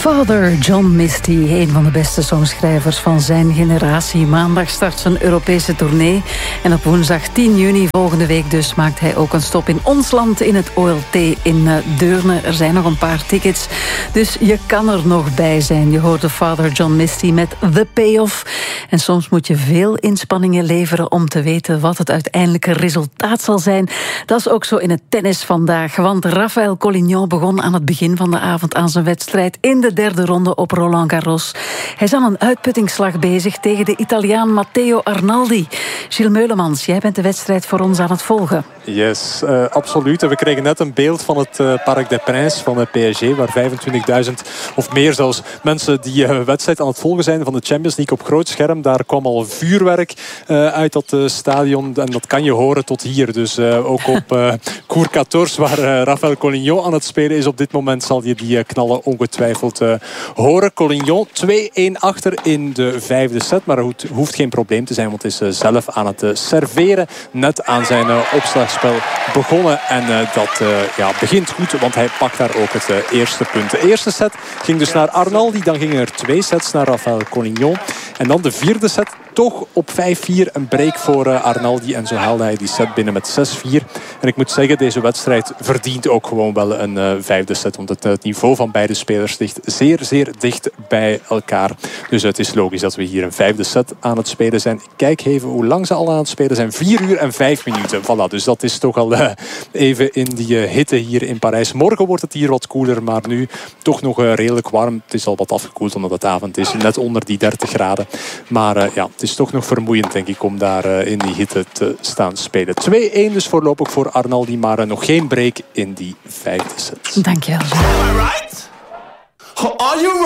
Father John Misty, een van de beste songschrijvers van zijn generatie. Maandag start zijn Europese tournee. En op woensdag 10 juni volgende week dus maakt hij ook een stop in ons land in het OLT in Deurne. Er zijn nog een paar tickets, dus je kan er nog bij zijn. Je hoort de Father John Misty met The Payoff. En soms moet je veel inspanningen leveren om te weten wat het uiteindelijke resultaat zal zijn. Dat is ook zo in het tennis vandaag. Want Rafael Collignon begon aan het begin van de avond aan zijn wedstrijd in de derde ronde op Roland Garros. Hij is aan een uitputtingsslag bezig tegen de Italiaan Matteo Arnaldi. Gilles Meulemans, jij bent de wedstrijd voor ons aan het volgen. Yes, absoluut. En we kregen net een beeld van het Parc des Princes van het PSG, waar 25.000 of meer zelfs mensen die wedstrijd aan het volgen zijn van de Champions League op groot scherm. Daar kwam al vuurwerk uit dat stadion en dat kan je horen tot hier. Dus ook op Cour 14, waar Rafael Collignon aan het spelen is op dit moment, zal je die knallen ongetwijfeld horen. Collignon 2-1 achter in de vijfde set, maar het hoeft geen probleem te zijn, want hij is zelf aan het serveren. Net aan zijn opslagspel begonnen en dat begint goed, want hij pakt daar ook het eerste punt. De eerste set ging dus naar Arnaldi, dan gingen er 2 sets naar Rafael Collignon. En dan de vierde set, toch op 5-4 een break voor Arnaldi. En zo haalde hij die set binnen met 6-4. En ik moet zeggen, deze wedstrijd verdient ook gewoon wel een vijfde set. Want het niveau van beide spelers ligt zeer, zeer dicht bij elkaar. Dus het is logisch dat we hier een vijfde set aan het spelen zijn. Ik kijk even hoe lang ze al aan het spelen zijn. 4 uur en 5 minuten. Voilà, dus dat is toch al even in die hitte hier in Parijs. Morgen wordt het hier wat koeler, maar nu toch nog redelijk warm. Het is al wat afgekoeld omdat het avond is. Net onder die 30 graden. Maar het is toch nog vermoeiend, denk ik, om daar in die hitte te staan spelen. 2-1 dus voorlopig voor Arnaldi, maar nog geen break in die vijfde set. Dankjewel.